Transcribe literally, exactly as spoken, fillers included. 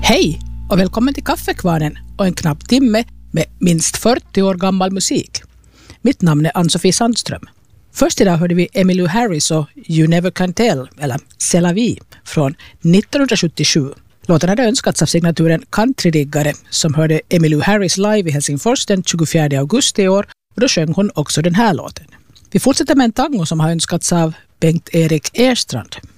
Hej och välkommen till Kaffekvarnen och en knapp timme med minst fyrtio år gammal musik. Mitt namn är Ann-Sofie Sandström. Först idag hörde vi Emmylou Harris och You Never Can Tell, eller C'est la vie, från nittonhundrasjuttiosju. Låten hade önskats av signaturen countrydiggare som hörde Emmylou Harris live i Helsingfors den tjugofjärde augusti i år, och då sjöng hon också den här låten. Vi fortsätter med en tango som har önskats av Bengt-Erik Erstrand.